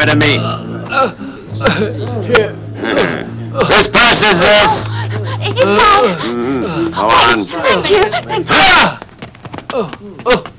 it to me. Here. Whose purse is this? It's mine. Go on. Thank you. Thank you. Oh, oh.